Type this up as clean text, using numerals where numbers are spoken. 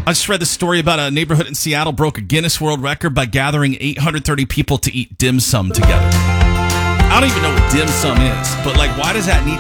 I just read the story about a neighborhood in Seattle broke a Guinness World Record by gathering 830 people to eat dim sum together. I don't even know what dim sum is, but like, why does that need